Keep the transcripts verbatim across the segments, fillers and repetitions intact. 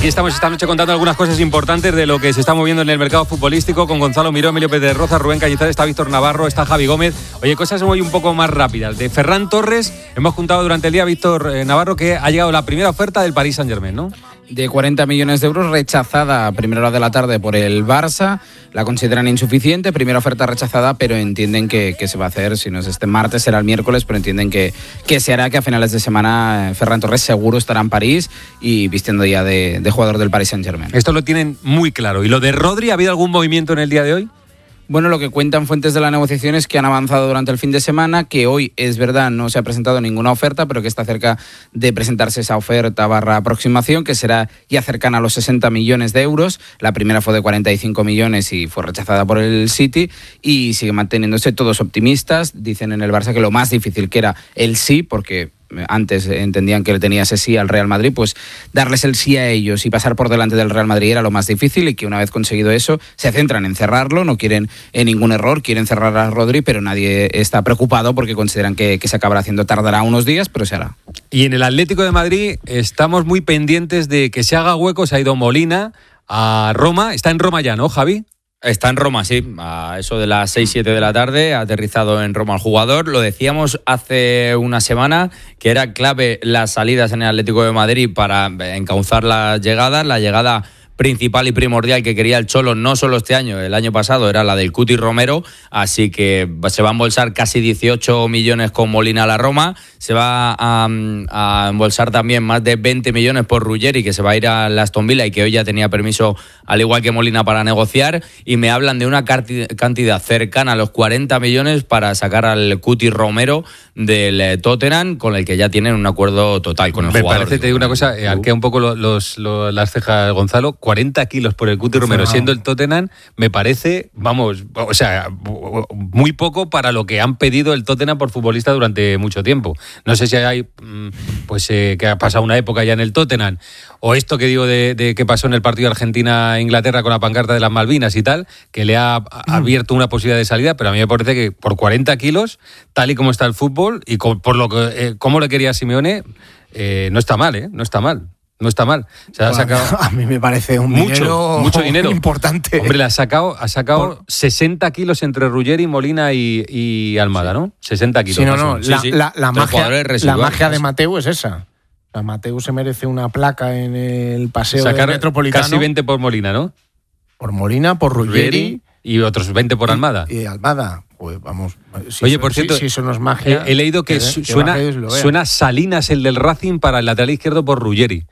Aquí estamos esta noche contando algunas cosas importantes de lo que se está moviendo en el mercado futbolístico con Gonzalo Miró, Emilio Pérez Roza, Rubén Cañizares, está Víctor Navarro, está Javi Gómez. Oye, cosas hoy un poco más rápidas. De Ferran Torres, hemos juntado durante el día, Víctor eh, Navarro, que ha llegado la primera oferta del Paris Saint-Germain, ¿no? De cuarenta millones de euros, rechazada a primera hora de la tarde por el Barça. La consideran insuficiente, primera oferta rechazada, pero entienden que, que se va a hacer. Si no es este martes, será el miércoles, pero entienden que, que se hará, que a finales de semana eh, Ferran Torres seguro estará en París y vistiendo ya de, de jugador del Paris Saint-Germain. Esto lo tienen muy claro. ¿Y lo de Rodri, ha habido algún movimiento en el día de hoy? Bueno, lo que cuentan fuentes de la negociación es que han avanzado durante el fin de semana, que hoy, es verdad, no se ha presentado ninguna oferta, pero que está cerca de presentarse esa oferta barra aproximación, que será ya cercana a los sesenta millones de euros. La primera fue de cuarenta y cinco millones y fue rechazada por el City, y sigue manteniéndose todos optimistas. Dicen en el Barça que lo más difícil que era el sí, porque antes entendían que le tenía ese sí al Real Madrid, pues darles el sí a ellos y pasar por delante del Real Madrid era lo más difícil, y que una vez conseguido eso se centran en cerrarlo, no quieren en ningún error, quieren cerrar a Rodri, pero nadie está preocupado porque consideran que, que se acabará haciendo, tardará unos días, pero se hará. Y en el Atlético de Madrid estamos muy pendientes de que se haga hueco. Se ha ido Molina a Roma, está en Roma ya, ¿no, Javi? Está en Roma, sí, a eso de las seis siete de la tarde, ha aterrizado en Roma el jugador. Lo decíamos hace una semana, que era clave las salidas en el Atlético de Madrid para encauzar las llegadas. La llegada principal y primordial que quería el Cholo, no solo este año, el año pasado, era la del Cuti Romero, así que se va a embolsar casi dieciocho millones con Molina a la Roma. Se va a, a embolsar también más de veinte millones por Ruggeri, que se va a ir a Aston Villa y que hoy ya tenía permiso, al igual que Molina, para negociar. Y me hablan de una cantidad cercana a los cuarenta millones para sacar al Cuti Romero del Tottenham, con el que ya tienen un acuerdo total con el me jugador. Me parece, te digo una cosa, eh, arquea un poco los, los, los, las cejas, Gonzalo. cuarenta kilos por el Cuti Romero, siendo el Tottenham, me parece, vamos, o sea, muy poco para lo que han pedido el Tottenham por futbolista durante mucho tiempo. No sé si hay, pues, eh, que ha pasado una época ya en el Tottenham, o esto que digo de, de que pasó en el partido Argentina-Inglaterra con la pancarta de las Malvinas y tal, que le ha abierto una posibilidad de salida, pero a mí me parece que por cuarenta kilos, tal y como está el fútbol, y con, por lo que, eh, como le quería Simeone, eh, no está mal, ¿eh? No está mal. No está mal. Se ha sacado a mí me parece un mucho, dinero, mucho dinero importante. Hombre, le ha sacado, ha sacado Por... sesenta kilos entre Ruggeri, Molina y, y Almada, ¿no? sesenta kilos. Sí, no, no. Sí, la, sí. la, la, magia, la magia de Mateu es esa. O sea, Mateu se merece una placa en el paseo Sacar del Metropolitano. Casi veinte por Molina, ¿no? Por Molina, por Ruggeri. Y otros veinte por Almada. Y, y Almada. Pues vamos. Si Oye, eso, por cierto, si, si eso no es magia. He, he leído que, que su, suena, suena Salinas, el del Racing, para el lateral izquierdo por Ruggeri.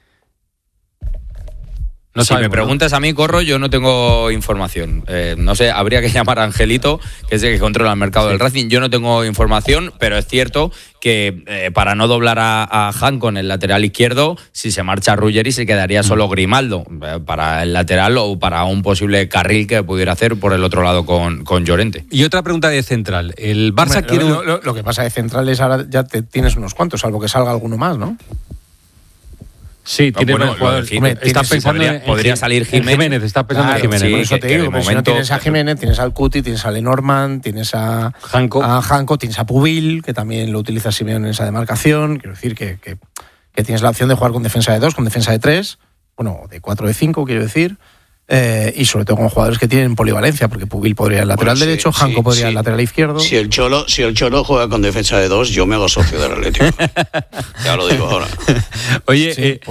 No si sabemos, me preguntas ¿no? a mí, Corro, yo no tengo información. Eh, no sé, habría que llamar a Angelito, que es el que controla el mercado sí. del Racing. Yo no tengo información, pero es cierto que eh, para no doblar a, a Hanco en el lateral izquierdo, si se marcha Ruggeri se quedaría solo Grimaldo eh, para el lateral o para un posible carril que pudiera hacer por el otro lado con, con Llorente. Y otra pregunta de central. El Barça Hombre, quiere... Lo, lo, lo que pasa de central es ahora ya te, tienes unos cuantos, salvo que salga alguno más, ¿no? Sí, tiene bueno, jugador. Hombre, está pensando podría, en, podría salir Jiménez. Jiménez está pensando claro, en Jiménez. Sí, por eso que, te digo, momento, si no tienes a Jiménez, tienes al Cuti, tienes a Lenormand, tienes a Hanco, a Hanco, tienes a Pubil, que también lo utiliza Simeone en esa demarcación. Quiero decir que, que, que tienes la opción de jugar con defensa de dos, con defensa de tres, bueno, de cuatro de cinco, quiero decir. Eh, y sobre todo con jugadores que tienen polivalencia, porque Pubil podría ir al lateral bueno, derecho, sí, Hanco sí, podría ir sí. al lateral izquierdo. Si el Cholo, si el Cholo juega con defensa de dos, yo me hago socio del Atlético. Ya lo digo ahora. Oye, sí, eh,